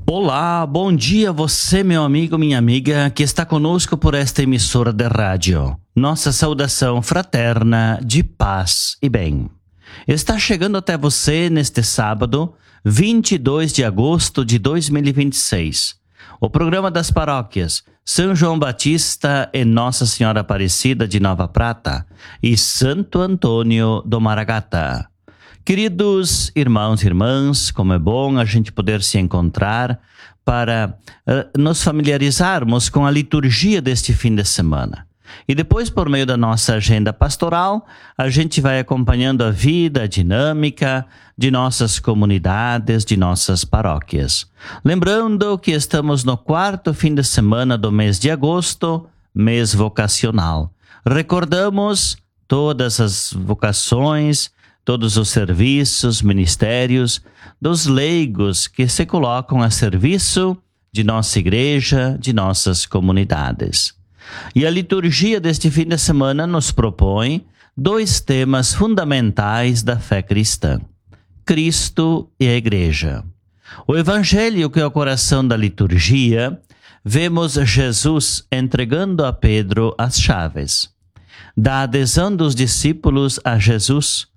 Olá, bom dia você, meu amigo, minha amiga, que está conosco por esta emissora de rádio. Nossa saudação fraterna de paz e bem. Está chegando até você neste sábado, 22 de agosto de 2026. O programa das paróquias São João Batista e Nossa Senhora Aparecida de Nova Prata e Santo Antônio do Maragata. Queridos irmãos e irmãs, como é bom a gente poder se encontrar para nos familiarizarmos com a liturgia deste fim de semana. E depois, por meio da nossa agenda pastoral, a gente vai acompanhando a vida, a dinâmica de nossas comunidades, de nossas paróquias. Lembrando que estamos no 4º fim de semana do mês de agosto, mês vocacional. Recordamos todas as vocações, todos os serviços, ministérios dos leigos que se colocam a serviço de nossa igreja, de nossas comunidades. E a liturgia deste fim de semana nos propõe 2 temas fundamentais da fé cristã: Cristo e a Igreja. O Evangelho, que é o coração da liturgia, vemos Jesus entregando a Pedro as chaves. Da adesão dos discípulos a Jesus,